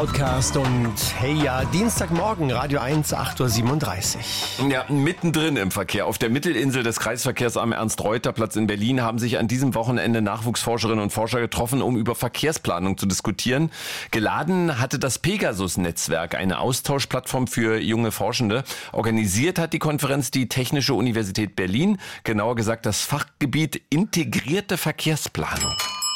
Outcast und hey ja, Dienstagmorgen, Radio 1, 8.37 Uhr. Ja, mittendrin im Verkehr. Auf der Mittelinsel des Kreisverkehrs am Ernst-Reuter-Platz in Berlin haben sich an diesem Wochenende Nachwuchsforscherinnen und Forscher getroffen, um über Verkehrsplanung zu diskutieren. Geladen hatte das Pegasus-Netzwerk, eine Austauschplattform für junge Forschende. Organisiert hat die Konferenz die Technische Universität Berlin, genauer gesagt das Fachgebiet Integrierte Verkehrsplanung.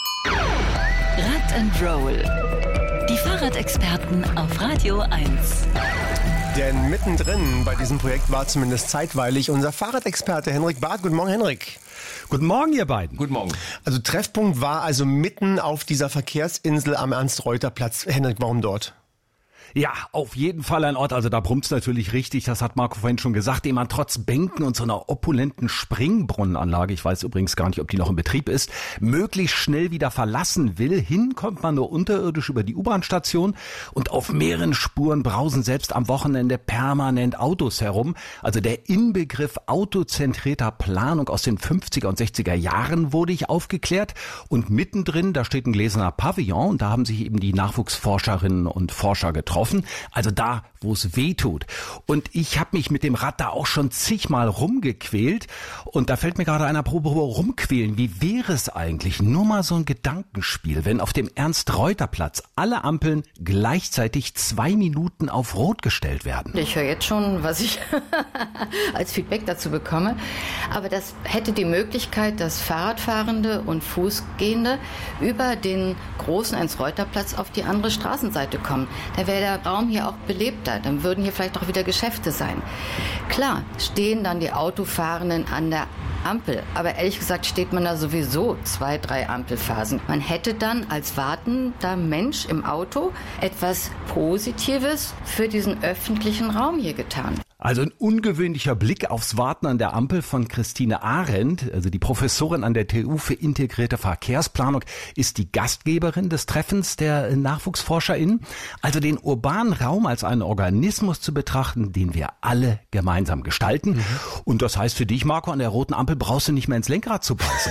Rad and Roll. Die Fahrradexperten auf Radio 1. Denn mittendrin bei diesem Projekt war zumindest zeitweilig unser Fahrradexperte Henrik Barth. Guten Morgen, Henrik. Guten Morgen, ihr beiden. Guten Morgen. Also Treffpunkt war also mitten auf dieser Verkehrsinsel am Ernst-Reuter-Platz. Henrik, warum dort? Ja, auf jeden Fall ein Ort, also da brummt's natürlich richtig, das hat Marco vorhin schon gesagt, den man trotz Bänken und so einer opulenten Springbrunnenanlage, ich weiß übrigens gar nicht, ob die noch in Betrieb ist, möglichst schnell wieder verlassen will. Hin kommt man nur unterirdisch über die U-Bahn-Station und auf mehreren Spuren brausen selbst am Wochenende permanent Autos herum. Also der Inbegriff autozentrierter Planung aus den 50er und 60er Jahren wurde ich aufgeklärt und mittendrin, da steht ein gläserner Pavillon und da haben sich eben die Nachwuchsforscherinnen und Forscher getroffen. Also da, wo es weh tut. Und ich habe mich mit dem Rad da auch schon zigmal rumgequält. Und da fällt mir gerade ein, apropos rumquälen. Wie wäre es eigentlich, nur mal so ein Gedankenspiel, wenn auf dem Ernst-Reuter-Platz alle Ampeln gleichzeitig 2 Minuten auf Rot gestellt werden? Ich höre jetzt schon, was ich als Feedback dazu bekomme. Aber das hätte die Möglichkeit, dass Fahrradfahrende und Fußgehende über den großen Ernst-Reuter-Platz auf die andere Straßenseite kommen. Da wäre der Raum hier auch belebter, dann würden hier vielleicht auch wieder Geschäfte sein. Klar, stehen dann die Autofahrenden an der Ampel, aber ehrlich gesagt steht man da sowieso 2, 3 Ampelphasen. Man hätte dann als wartender Mensch im Auto etwas Positives für diesen öffentlichen Raum hier getan. Also ein ungewöhnlicher Blick aufs Warten an der Ampel von Christine Arendt, also die Professorin an der TU für integrierte Verkehrsplanung, ist die Gastgeberin des Treffens der NachwuchsforscherInnen. Also den urbanen Raum als einen Organismus zu betrachten, den wir alle gemeinsam gestalten. Und das heißt für dich, Marco, an der roten Ampel brauchst du nicht mehr ins Lenkrad zu beißen.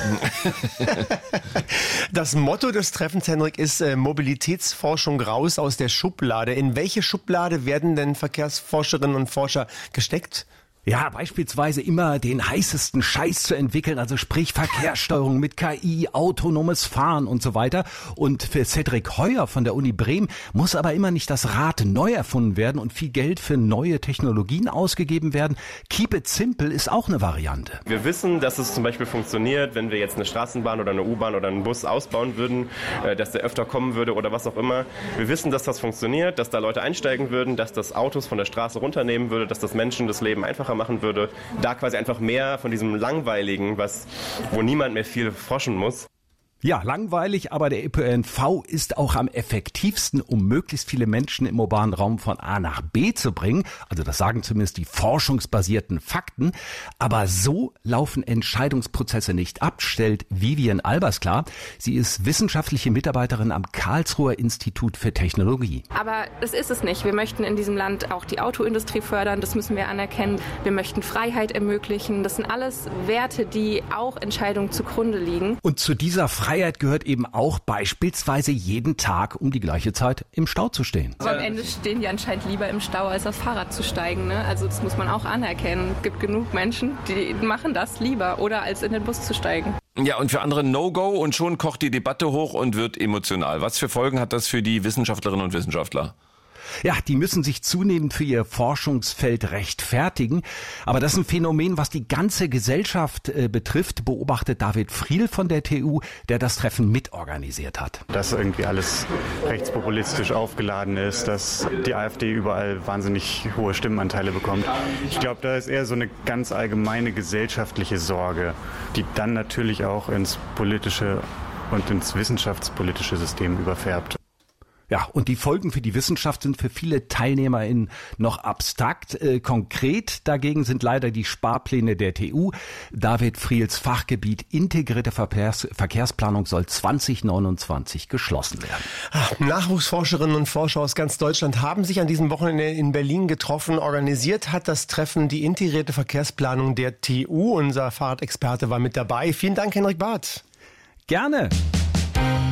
Das Motto des Treffens, Henrik, ist Mobilitätsforschung raus aus der Schublade. In welche Schublade werden denn Verkehrsforscherinnen und Forscher gesteckt? Ja, beispielsweise immer den heißesten Scheiß zu entwickeln, also sprich Verkehrssteuerung mit KI, autonomes Fahren und so weiter. Und für Cedric Heuer von der Uni Bremen muss aber immer nicht das Rad neu erfunden werden und viel Geld für neue Technologien ausgegeben werden. Keep it simple ist auch eine Variante. Wir wissen, dass es zum Beispiel funktioniert, wenn wir jetzt eine Straßenbahn oder eine U-Bahn oder einen Bus ausbauen würden, dass der öfter kommen würde oder was auch immer. Wir wissen, dass das funktioniert, dass da Leute einsteigen würden, dass das Autos von der Straße runternehmen würde, dass das Menschen das Leben einfacher machen würde, da quasi einfach mehr von diesem Langweiligen, wo niemand mehr viel forschen muss. Ja, langweilig, aber der ÖPNV ist auch am effektivsten, um möglichst viele Menschen im urbanen Raum von A nach B zu bringen. Also das sagen zumindest die forschungsbasierten Fakten. Aber so laufen Entscheidungsprozesse nicht ab, stellt Vivian Albers klar. Sie ist wissenschaftliche Mitarbeiterin am Karlsruher Institut für Technologie. Aber das ist es nicht. Wir möchten in diesem Land auch die Autoindustrie fördern, das müssen wir anerkennen. Wir möchten Freiheit ermöglichen. Das sind alles Werte, die auch Entscheidungen zugrunde liegen. Und zu dieser Freiheit gehört eben auch beispielsweise jeden Tag um die gleiche Zeit im Stau zu stehen. Aber am Ende stehen die anscheinend lieber im Stau, als aufs Fahrrad zu steigen. Ne? Also das muss man auch anerkennen. Es gibt genug Menschen, die machen das lieber oder als in den Bus zu steigen. Ja, und für andere No-Go und schon kocht die Debatte hoch und wird emotional. Was für Folgen hat das für die Wissenschaftlerinnen und Wissenschaftler? Ja, die müssen sich zunehmend für ihr Forschungsfeld rechtfertigen. Aber das ist ein Phänomen, was die ganze Gesellschaft betrifft, beobachtet David Friel von der TU, der das Treffen mitorganisiert hat. Dass irgendwie alles rechtspopulistisch aufgeladen ist, dass die AfD überall wahnsinnig hohe Stimmenanteile bekommt. Ich glaube, da ist eher so eine ganz allgemeine gesellschaftliche Sorge, die dann natürlich auch ins politische und ins wissenschaftspolitische System überfärbt. Ja, und die Folgen für die Wissenschaft sind für viele TeilnehmerInnen noch abstrakt. Konkret dagegen sind leider die Sparpläne der TU. David Friels Fachgebiet Integrierte Verkehrsplanung soll 2029 geschlossen werden. Nachwuchsforscherinnen und Forscher aus ganz Deutschland haben sich an diesem Wochenende in Berlin getroffen. Organisiert hat das Treffen die Integrierte Verkehrsplanung der TU. Unser Fahrradexperte war mit dabei. Vielen Dank, Henrik Barth. Gerne.